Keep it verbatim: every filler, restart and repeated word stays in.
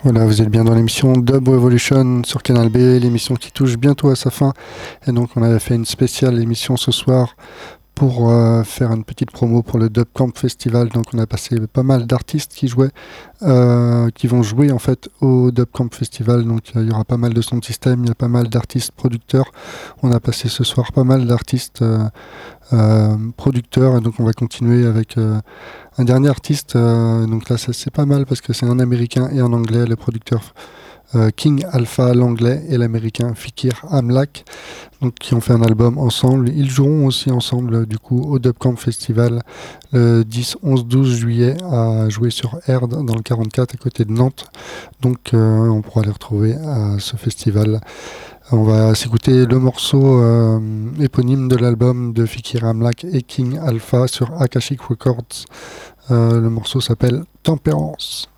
Voilà, vous êtes bien dans l'émission Dub Revolution sur Canal B, l'émission qui touche bientôt à sa fin. Et donc on avait fait une spéciale émission ce soir pour euh, faire une petite promo pour le Dub Camp Festival. Donc on a passé pas mal d'artistes qui jouaient, euh, qui vont jouer en fait au Dub Camp Festival. Donc euh, il y aura pas mal de sound system, il y a pas mal d'artistes producteurs. On a passé ce soir pas mal d'artistes euh, euh, producteurs, et donc on va continuer avec euh, un dernier artiste. Euh, donc là ça, c'est pas mal parce que c'est un américain et un anglais, le producteur euh, King Alpha l'anglais et l'américain Fikir Amlak, donc qui ont fait un album ensemble. Ils joueront aussi ensemble du coup au Dub Camp Festival le dix, onze, douze juillet à jouer sur Erd dans le quarante-quatre à côté de Nantes. Donc euh, on pourra les retrouver à ce festival. On va s'écouter le morceau euh, éponyme de l'album de Fikir Amlak et King Alpha sur Akashic Records. Euh, le morceau s'appelle Tempérance.